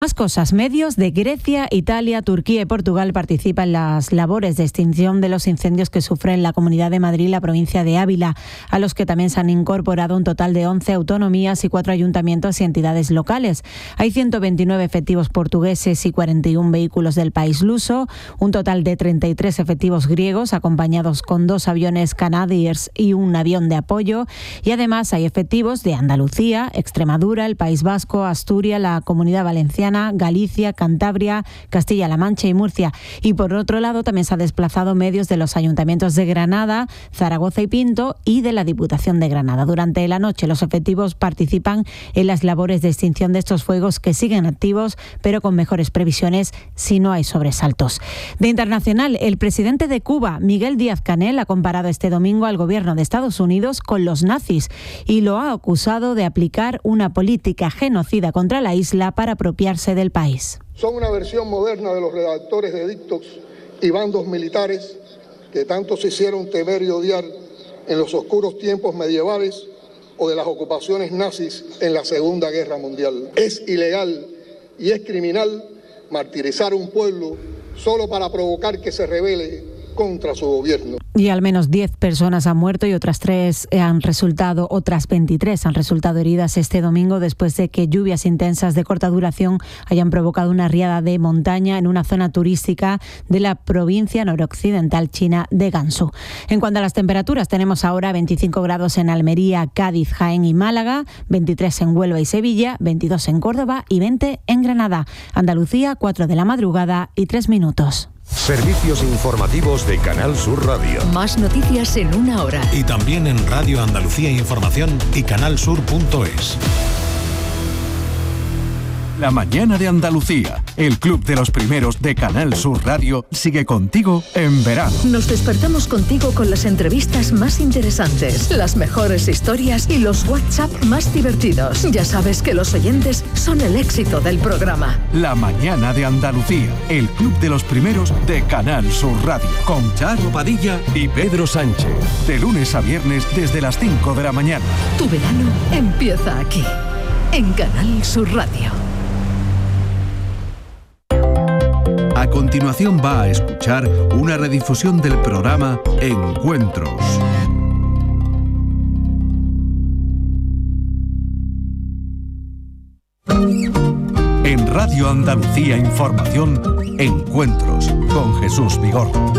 Más cosas. Medios de Grecia, Italia, Turquía y Portugal participan en las labores de extinción de los incendios que sufren la Comunidad de Madrid y la provincia de Ávila, a los que también se han incorporado un total de 11 autonomías y 4 ayuntamientos y entidades locales. Hay 129 efectivos portugueses y 41 vehículos del país luso, un total de 33 efectivos griegos, acompañados con 2 aviones Canadair y un avión de apoyo, y además hay efectivos de Andalucía, Extremadura, el País Vasco, Asturias, la Comunidad Valenciana, Galicia, Cantabria, Castilla-La Mancha y Murcia. Y por otro lado también se ha desplazado medios de los ayuntamientos de Granada, Zaragoza y Pinto y de la Diputación de Granada. Durante la noche los efectivos participan en las labores de extinción de estos fuegos que siguen activos, pero con mejores previsiones si no hay sobresaltos. De internacional, el presidente de Cuba, Miguel Díaz-Canel, ha comparado este domingo al gobierno de Estados Unidos con los nazis y lo ha acusado de aplicar una política genocida contra la isla para apropiarse del país. Son una versión moderna de los redactores de edictos y bandos militares que tanto se hicieron temer y odiar en los oscuros tiempos medievales o de las ocupaciones nazis en la Segunda Guerra Mundial. Es ilegal y es criminal martirizar a un pueblo solo para provocar que se rebele contra su gobierno. Y al menos 10 personas han muerto y otras 23 han resultado heridas este domingo después de que lluvias intensas de corta duración hayan provocado una riada de montaña en una zona turística de la provincia noroccidental china de Gansu. En cuanto a las temperaturas, tenemos ahora 25 grados en Almería, Cádiz, Jaén y Málaga, 23 en Huelva y Sevilla, 22 en Córdoba y 20 en Granada. Andalucía, 4 de la madrugada y 3 minutos. Servicios informativos de Canal Sur Radio. Más noticias en una hora. Y también en Radio Andalucía Información y canalsur.es. La mañana de Andalucía, el club de los primeros de Canal Sur Radio, sigue contigo en verano. Nos despertamos contigo con las entrevistas más interesantes, las mejores historias y los WhatsApp más divertidos. Ya sabes que los oyentes son el éxito del programa. La mañana de Andalucía, el club de los primeros de Canal Sur Radio, con Charo Padilla y Pedro Sánchez. De lunes a viernes desde las 5 de la mañana. Tu verano empieza aquí, en Canal Sur Radio. A continuación va a escuchar una redifusión del programa Encuentros. En Radio Andalucía Información, Encuentros con Jesús Vigorra.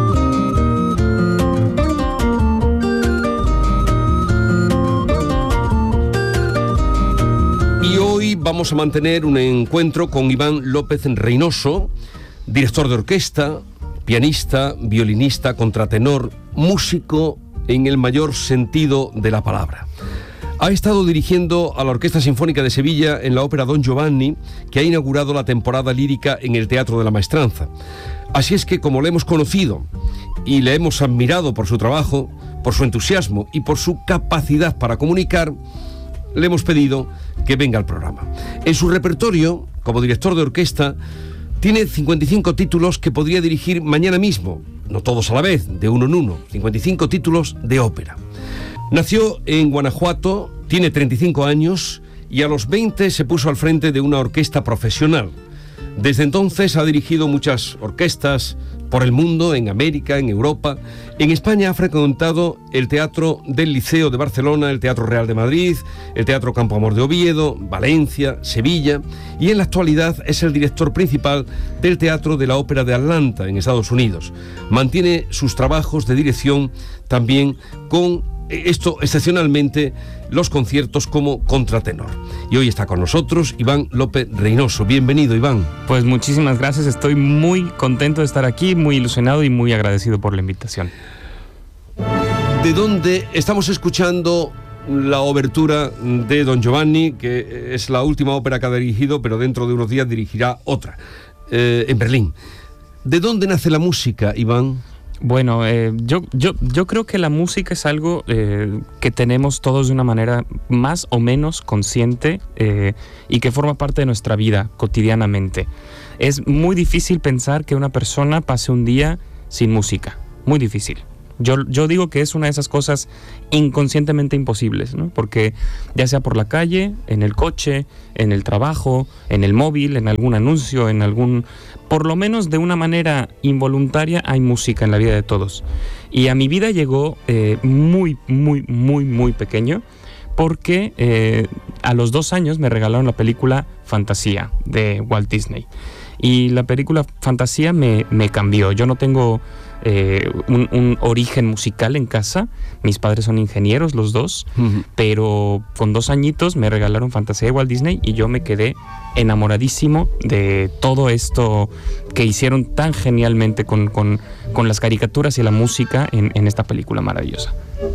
Y hoy vamos a mantener un encuentro con Iván López Reynoso, director de orquesta, pianista, violinista, contratenor, músico en el mayor sentido de la palabra. Ha estado dirigiendo a la Orquesta Sinfónica de Sevilla en la ópera Don Giovanni, que ha inaugurado la temporada lírica en el Teatro de la Maestranza. Así es que, como le hemos conocido y le hemos admirado por su trabajo, por su entusiasmo y por su capacidad para comunicar, le hemos pedido que venga al programa. En su repertorio, como director de orquesta, tiene 55 títulos que podría dirigir mañana mismo, no todos a la vez, de uno en uno, 55 títulos de ópera. Nació en Guanajuato, tiene 35 años y a los 20 se puso al frente de una orquesta profesional. Desde entonces ha dirigido muchas orquestas por el mundo, en América, en Europa. En España ha frecuentado el Teatro del Liceo de Barcelona, el Teatro Real de Madrid, el Teatro Campo Amor de Oviedo, Valencia, Sevilla, y en la actualidad es el director principal del Teatro de la Ópera de Atlanta, en Estados Unidos. Mantiene sus trabajos de dirección también con excepcionalmente los conciertos como contratenor. Y hoy está con nosotros Iván López Reynoso. Bienvenido, Iván. Pues muchísimas gracias, estoy muy contento de estar aquí, muy ilusionado y muy agradecido por la invitación. ¿De dónde estamos escuchando la obertura de Don Giovanni, que es la última ópera que ha dirigido, pero dentro de unos días dirigirá otra, en Berlín? ¿De dónde nace la música, Iván? Bueno, yo creo que la música es algo que tenemos todos de una manera más o menos consciente y que forma parte de nuestra vida cotidianamente. Es muy difícil pensar que una persona pase un día sin música, muy difícil. Yo digo que es una de esas cosas inconscientemente imposibles, ¿no? Porque ya sea por la calle, en el coche, en el trabajo, en el móvil, en algún anuncio, por lo menos de una manera involuntaria hay música en la vida de todos. Y a mi vida llegó muy, muy, muy, muy pequeño, porque a los 2 años me regalaron la película Fantasía de Walt Disney. Y la película Fantasía me cambió. Yo no tengo un origen musical en casa. Mis padres son ingenieros los dos, pero con 2 añitos me regalaron Fantasía de Walt Disney y yo me quedé enamoradísimo de todo esto que hicieron tan genialmente con las caricaturas y la música en esta película maravillosa.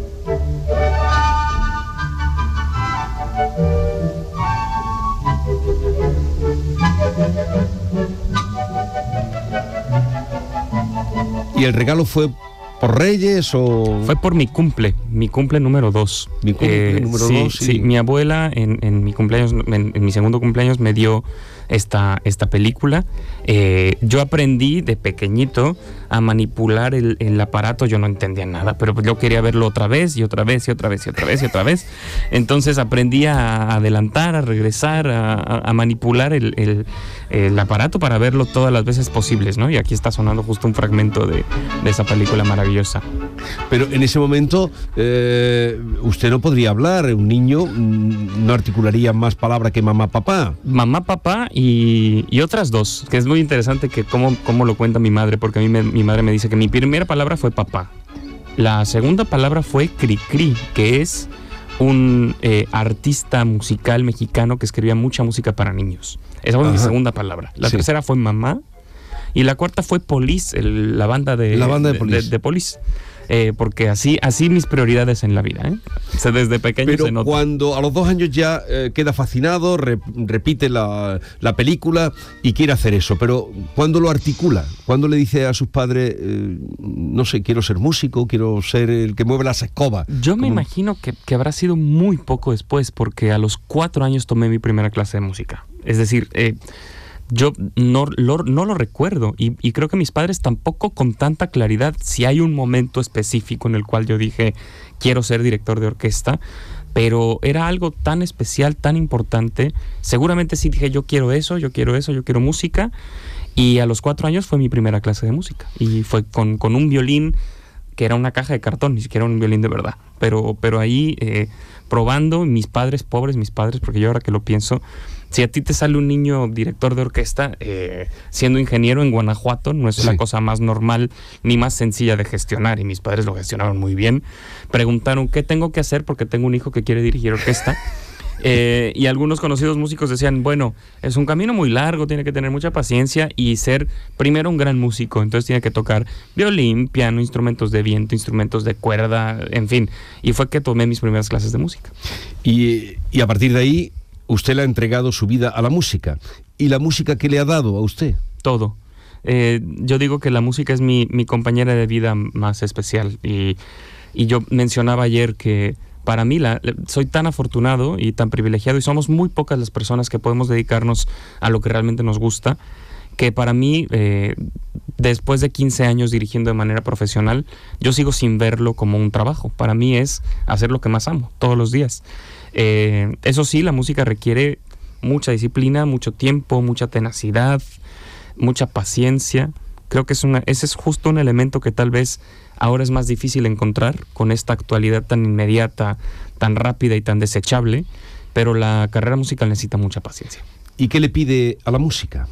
¿Y el regalo fue por Reyes o...? Fue por mi cumple número 2. Mi cumple número 2, sí. Mi abuela en mi cumpleaños, en mi segundo cumpleaños me dio esta película. Yo aprendí de pequeñito a manipular el aparato. Yo no entendía nada, pero yo quería verlo otra vez y otra vez y otra vez y otra vez y otra vez. Entonces aprendí a adelantar, a regresar, a manipular el aparato para verlo todas las veces posibles, ¿no? Y aquí está sonando justo un fragmento de esa película maravillosa. Pero en ese momento usted no podría hablar. Un niño no articularía más palabras que mamá, papá. Mamá, papá y otras 2, que es muy interesante que cómo lo cuenta mi madre, porque a mí mi madre me dice que mi primera palabra fue papá. La segunda palabra fue Cricri, que es un artista musical mexicano que escribía mucha música para niños. Esa fue mi segunda palabra. La tercera fue mamá. Y la cuarta fue Police, la banda de Police. De Police. Porque así mis prioridades en la vida, ¿eh? O sea, desde pequeño. Pero se nota. Cuando a los 2 años ya queda fascinado, repite la película y quiere hacer eso, pero ¿cuándo lo articula? ¿Cuándo le dice a sus padres, no sé, quiero ser músico, quiero ser el que mueve las escobas? Yo me imagino que habrá sido muy poco después, porque a los 4 años tomé mi primera clase de música. Es decir, yo no lo recuerdo y creo que mis padres tampoco con tanta claridad. Si hay un momento específico en el cual yo dije quiero ser director de orquesta, pero era algo tan especial, tan importante. Seguramente sí dije yo quiero música, y a los 4 años fue mi primera clase de música y fue con un violín que era una caja de cartón, ni siquiera un violín de verdad, pero ahí probando. Mis padres, pobres mis padres, porque yo ahora que lo pienso, si a ti te sale un niño director de orquesta, siendo ingeniero en Guanajuato, no es la cosa más normal ni más sencilla de gestionar, y mis padres lo gestionaron muy bien. Preguntaron qué tengo que hacer porque tengo un hijo que quiere dirigir orquesta. Y algunos conocidos músicos decían, bueno, es un camino muy largo, tiene que tener mucha paciencia y ser primero un gran músico, entonces tiene que tocar violín, piano, instrumentos de viento, instrumentos de cuerda, en fin. Y fue que tomé mis primeras clases de música. Y a partir de ahí usted le ha entregado su vida a la música. ¿Y la música qué le ha dado a usted? Todo. Yo digo que la música es mi compañera de vida más especial. Y yo mencionaba ayer que para mí soy tan afortunado y tan privilegiado, y somos muy pocas las personas que podemos dedicarnos a lo que realmente nos gusta, que para mí, después de 15 años dirigiendo de manera profesional, yo sigo sin verlo como un trabajo. Para mí es hacer lo que más amo, todos los días. Eso sí, la música requiere mucha disciplina, mucho tiempo, mucha tenacidad, mucha paciencia. Creo que ese es justo un elemento que tal vez ahora es más difícil encontrar con esta actualidad tan inmediata, tan rápida y tan desechable, pero la carrera musical necesita mucha paciencia. ¿Y qué le pide a la música?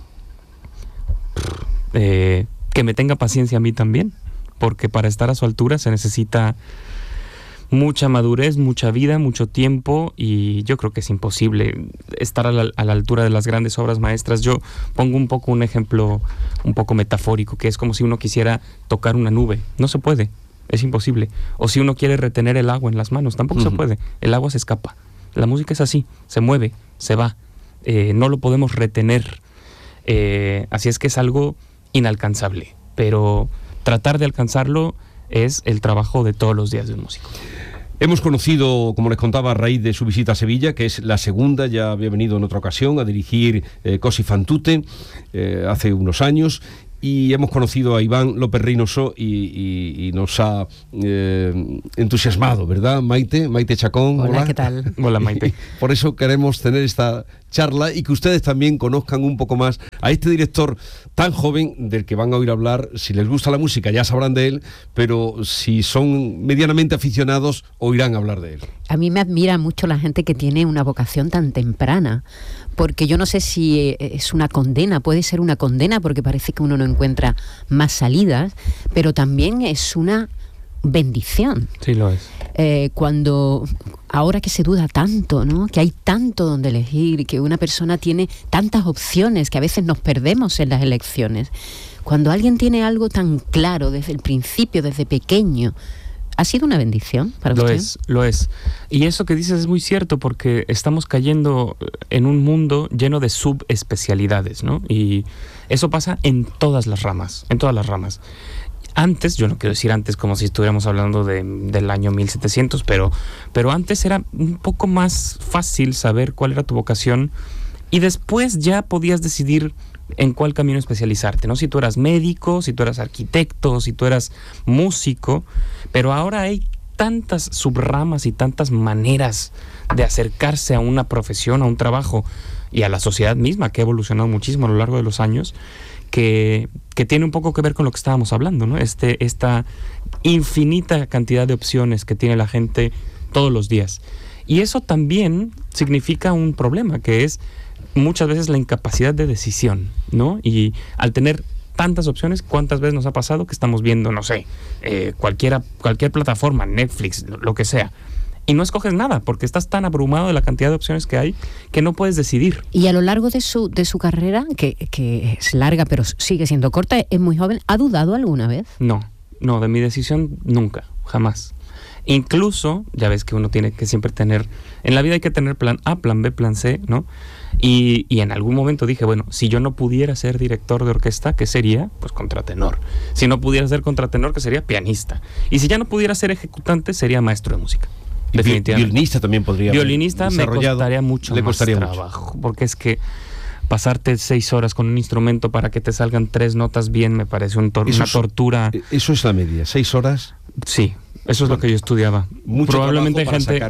Que me tenga paciencia a mí también, porque para estar a su altura se necesita mucha madurez, mucha vida, mucho tiempo, y yo creo que es imposible estar a la altura de las grandes obras maestras. Yo pongo un ejemplo un poco metafórico, que es como si uno quisiera tocar una nube. No se puede, es imposible. O si uno quiere retener el agua en las manos, tampoco se puede. El agua se escapa. La música es así, se mueve, se va. No lo podemos retener. Así es que es algo inalcanzable, pero tratar de alcanzarlo es el trabajo de todos los días de un músico. Hemos conocido, como les contaba, a raíz de su visita a Sevilla, que es la segunda, ya había venido en otra ocasión a dirigir Così fan tutte hace unos años, y hemos conocido a Iván López Reynoso y nos ha entusiasmado, ¿verdad, Maite? Maite Chacón. Hola, ¿qué tal? Hola, Maite. Por eso queremos tener esta charla y que ustedes también conozcan un poco más a este director tan joven del que van a oír hablar. Si les gusta la música ya sabrán de él, pero si son medianamente aficionados oirán hablar de él. A mí me admira mucho la gente que tiene una vocación tan temprana, porque yo no sé si es una condena, puede ser una condena porque parece que uno no encuentra más salidas, pero también es una bendición. Sí, lo es. Cuando ahora que se duda tanto, ¿no? Que hay tanto donde elegir, que una persona tiene tantas opciones que a veces nos perdemos en las elecciones. Cuando alguien tiene algo tan claro desde el principio, desde pequeño, ¿ha sido una bendición para usted? Lo es. Y eso que dices es muy cierto, porque estamos cayendo en un mundo lleno de subespecialidades, ¿no? Y eso pasa en todas las ramas, Antes, yo no quiero decir antes como si estuviéramos hablando del año 1700, pero antes era un poco más fácil saber cuál era tu vocación y después ya podías decidir en cuál camino especializarte, ¿no? Si tú eras médico, si tú eras arquitecto, si tú eras músico, pero ahora hay tantas subramas y tantas maneras de acercarse a una profesión, a un trabajo y a la sociedad misma, que ha evolucionado muchísimo a lo largo de los años, que tiene un poco que ver con lo que estábamos hablando, ¿no? Esta infinita cantidad de opciones que tiene la gente todos los días. Y eso también significa un problema, que es muchas veces la incapacidad de decisión, ¿no? Y al tener tantas opciones, ¿cuántas veces nos ha pasado que estamos viendo, no sé, cualquier plataforma, Netflix, lo que sea, y no escoges nada porque estás tan abrumado de la cantidad de opciones que hay que no puedes decidir? Y a lo largo de su carrera, que es larga pero sigue siendo corta, es muy joven, ¿ha dudado alguna vez? No, de mi decisión nunca, jamás. Incluso, ya ves que uno tiene que siempre tener, en la vida hay que tener plan A, plan B, plan C, ¿no? Y en algún momento dije, bueno, si yo no pudiera ser director de orquesta, ¿qué sería? Pues contratenor. Si no pudiera ser contratenor, ¿qué sería? Pianista. Y si ya no pudiera ser ejecutante, sería maestro de música. Definitivamente. Violinista también podría. Violinista me costaría mucho más trabajo, porque es que pasarte 6 horas con un instrumento para que te salgan 3 notas bien me parece una tortura. Eso es la media, 6 horas. Sí, eso es lo que yo estudiaba. Probablemente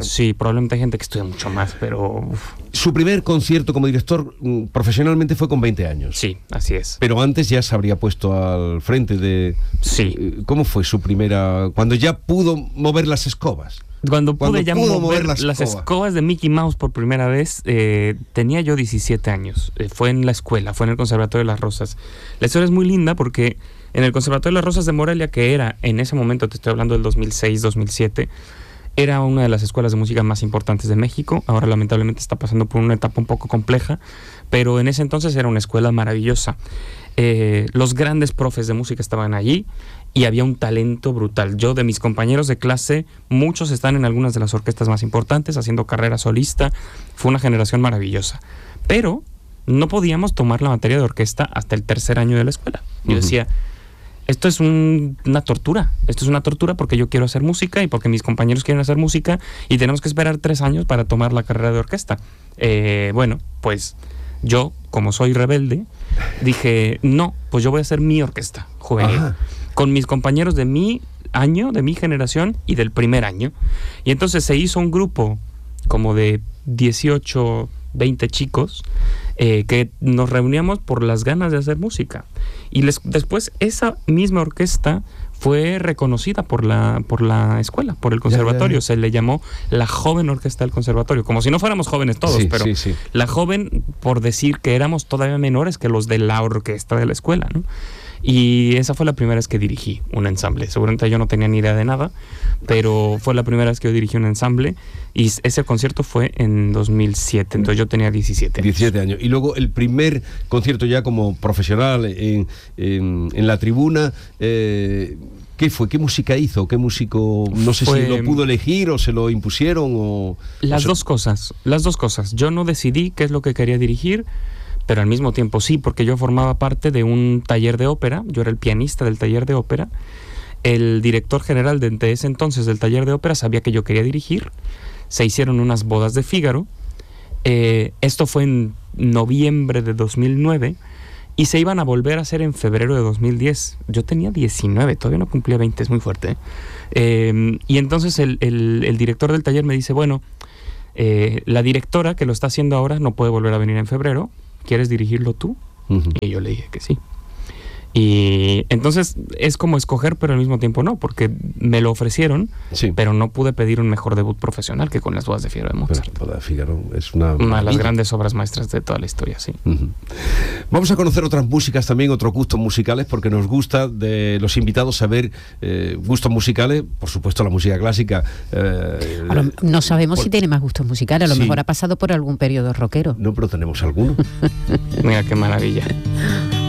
hay gente que estudia mucho más, pero... Su primer concierto como director profesionalmente fue con 20 años. Sí, así es. Pero antes ya se habría puesto al frente de... Sí. ¿Cómo fue su primera... cuando ya pudo mover las escobas? Cuando pude ya mover las escobas de Mickey Mouse por primera vez, tenía yo 17 años. Fue en la escuela, fue en el Conservatorio de las Rosas. La historia es muy linda porque en el Conservatorio de las Rosas de Morelia, que era en ese momento, te estoy hablando del 2006-2007, era una de las escuelas de música más importantes de México. Ahora lamentablemente está pasando por una etapa un poco compleja, pero en ese entonces era una escuela maravillosa. Los grandes profes de música estaban allí y había un talento brutal. Yo, de mis compañeros de clase, muchos están en algunas de las orquestas más importantes, haciendo carrera solista. Fue una generación maravillosa. Pero no podíamos tomar la materia de orquesta hasta el 3er año de la escuela. Yo decía, esto es una tortura. Esto es una tortura porque yo quiero hacer música y porque mis compañeros quieren hacer música y tenemos que esperar 3 años para tomar la carrera de orquesta. Bueno, pues yo, como soy rebelde, dije, no, pues yo voy a hacer mi orquesta juvenil. Ajá. Con mis compañeros de mi año, de mi generación y del primer año. Y entonces se hizo un grupo como de 18, 20 chicos que nos reuníamos por las ganas de hacer música. Y después esa misma orquesta fue reconocida por la escuela, por el conservatorio. Se le llamó la joven orquesta del conservatorio, como si no fuéramos jóvenes todos, pero la joven por decir que éramos todavía menores que los de la orquesta de la escuela, ¿no? Y esa fue la primera vez que dirigí un ensamble. Seguramente yo no tenía ni idea de nada, pero fue la primera vez que yo dirigí un ensamble y ese concierto fue en 2007, entonces yo tenía 17 años. 17 años. Y luego el primer concierto ya como profesional en la tribuna, ¿qué fue? ¿Qué música hizo? ¿Qué músico? No sé si lo pudo elegir o se lo impusieron Las dos cosas. Yo no decidí qué es lo que quería dirigir, pero al mismo tiempo sí, porque yo formaba parte de un taller de ópera, yo era el pianista del taller de ópera. El director general de ese entonces del taller de ópera sabía que yo quería dirigir. Se hicieron unas bodas de Fígaro. Esto fue en noviembre de 2009 y se iban a volver a hacer en febrero de 2010. Yo tenía 19, todavía no cumplía 20, es muy fuerte. Y entonces el director del taller me dice, bueno, la directora que lo está haciendo ahora no puede volver a venir en febrero, ¿quieres dirigirlo tú? Y yo le dije que sí. Y entonces es como escoger, pero al mismo tiempo no, porque me lo ofrecieron, pero no pude pedir un mejor debut profesional que con Las bodas de Figaro de Mozart. Las bodas de Figaro es una de las grandes obras maestras de toda la historia, sí. Vamos a conocer otras músicas también, otros gustos musicales, porque nos gusta de los invitados saber gustos musicales, por supuesto la música clásica. No sabemos si tiene más gustos musicales, a lo mejor ha pasado por algún periodo rockero. No, pero tenemos alguno. Mira qué maravilla.